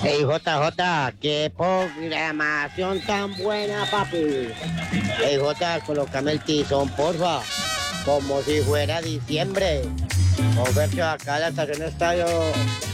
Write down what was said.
Ey, JJ, qué programación tan buena, papi. Ey, J, colócame el tizón, porfa. Como si fuera diciembre. Converso acá a la estación Estadio